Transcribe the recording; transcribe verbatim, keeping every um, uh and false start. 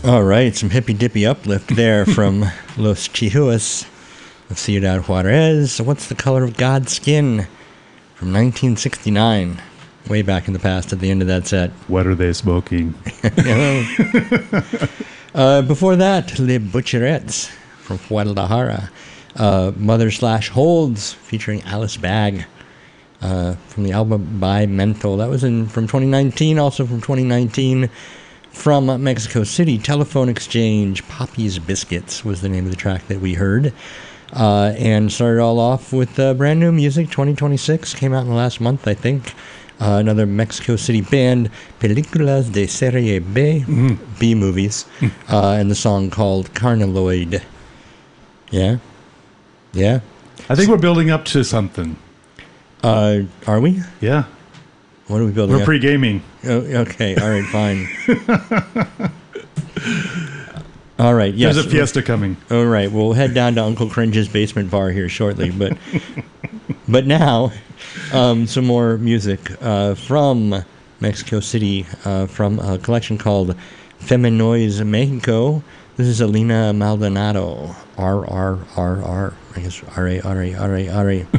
All right, some hippy-dippy uplift there from Los Chihuas of Ciudad Juarez. What's the Color of God's Skin from nineteen sixty-nine? Way back in the past at the end of that set. What are they smoking? uh, before that, Les Butcherettes from Guadalajara. Uh, Mother Slash Holds featuring Alice Bag uh, from the album By Mental. That was in from twenty nineteen, also from twenty nineteen. From Mexico City, Telephone Exchange, Poppy's Biscuits was the name of the track that we heard. Uh, and started all off with uh, brand new music, twenty twenty-six, came out in the last month, I think. Uh, another Mexico City band, Películas de Serie B, mm-hmm. B movies, mm-hmm. uh, and the song called Carniloid. Yeah? Yeah? I think we're building up to something. Uh, are we? Yeah. What are we building We're up? pre-gaming. Oh, okay, all right, fine. All right, yes. There's a fiesta coming. All right, we'll head down to Uncle Cringe's basement bar here shortly. But but now, um, some more music uh, from Mexico City, uh, from a collection called Feminoise Mexico. This is Alina Maldonado. R, R, R, R. I guess R, A, R, A, R, A, R, A.